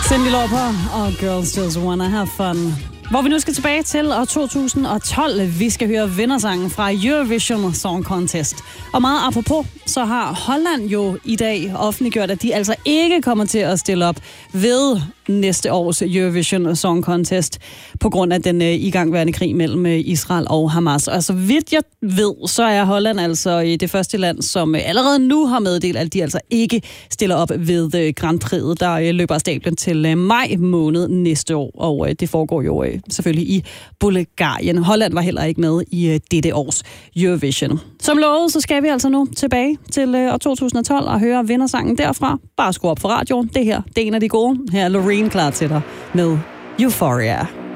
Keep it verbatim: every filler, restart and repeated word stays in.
Cyndi Lauper og Girls Just Wanna Have Fun. Hvor vi nu skal tilbage til år to tusind og tolv. Vi skal høre vindersangen fra Eurovision Song Contest. Og meget apropos, så har Holland jo i dag offentliggjort, at de altså ikke kommer til at stille op ved næste års Eurovision Song Contest på grund af den øh, igangværende krig mellem øh, Israel og Hamas. Og så vidt jeg ved, så er Holland altså øh, det første land, som øh, allerede nu har meddelt, at de altså ikke stiller op ved øh, Grand Prix'et, der øh, løber af stablen til øh, maj måned næste år. Og øh, det foregår jo øh, selvfølgelig i Bulgarien. Holland var heller ikke med i øh, dette års Eurovision. Som lovet, så skal vi altså nu tilbage til øh, år to tusind og tolv og høre vindersangen derfra. Bare skru op for radioen. Det her, det er en af de gode. Her er Loreen klar til dig med Euphoria.